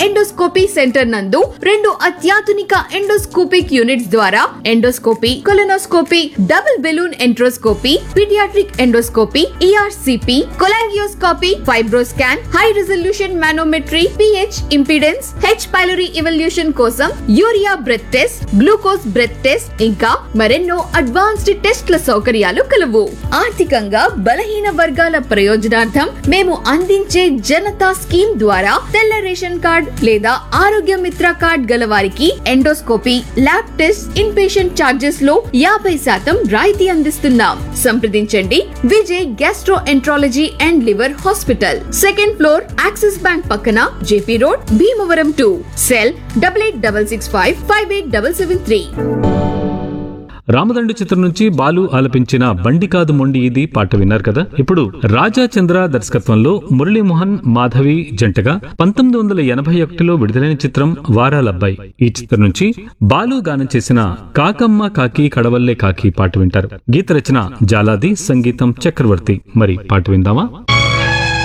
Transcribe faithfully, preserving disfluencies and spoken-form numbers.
Endoscopy centre నందు రెండు అత్యాధునిక ఎండోస్కోపిక్ యూనిట్స్ ద్వారా endoscopy, colonoscopy, double balloon enteroscopy, paediatric endoscopy, ERCP, cholangioscopy, FibroScan, high resolution manometry, pH impedance, H pylori evolution కోసం urea breath test, glucose breath test ఇంకా మరెన్నో advanced టెస్ట్ల సౌకర్యాలు కలవు. ఆర్థికంగా బలహీన వర్గాల ప్రయోజనార్థం మేము అందించే జనతా స్కీమ్ ద్వారా తెల్ల రేషన్ కార్డ్ లేదా ఆరోగ్య మిత్ర కార్డ్ గల వారికి endoscopy, lab test, in patient charges లో యాభై శాతం రాయితీ అందిస్తున్నాం. సంప్రదించండి Vijay gastro enterology and liver hospital, second floor, axis bank పక్కన, JP road, Bhimavaram two. Cell double eight double six five five eight double seven three. రామదండు చిత్రం నుంచి బాలు ఆలపించిన బండి కాదు మొండి ఇది పాట విన్నారు కదా. ఇప్పుడు రాజా చంద్ర దర్శకత్వంలో మురళీమోహన్, మాధవి జంటగా పంతొమ్మిది వందల ఎనభై ఒకటిలో విడుదలైన చిత్రం వారాలబ్బాయి. ఈ చిత్రం నుంచి బాలు గానం చేసిన కాకమ్మ కాకి కడవల్లే కాకి పాట వింటారు. గీత రచన జాలాది, సంగీతం చక్రవర్తి. మరి పాట విందామా?